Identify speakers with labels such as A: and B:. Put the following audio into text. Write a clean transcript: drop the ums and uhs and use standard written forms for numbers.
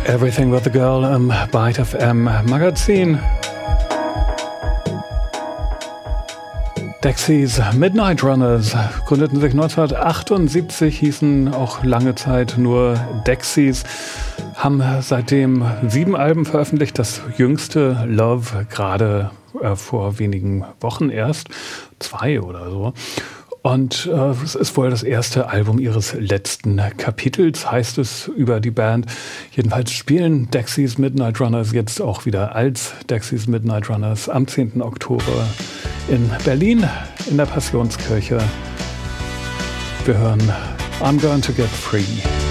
A: Everything But the Girl im Byte FM Magazin. Dexys Midnight Runners gründeten sich 1978, hießen auch lange Zeit nur Dexys, haben seitdem 7 Alben veröffentlicht, das jüngste Love gerade vor wenigen Wochen erst, 2 oder so. Und es ist wohl das erste Album ihres letzten Kapitels, heißt es über die Band. Jedenfalls spielen Dexys Midnight Runners jetzt auch wieder als Dexys Midnight Runners am 10. Oktober in Berlin in der Passionskirche. Wir hören I'm Going to Get Free.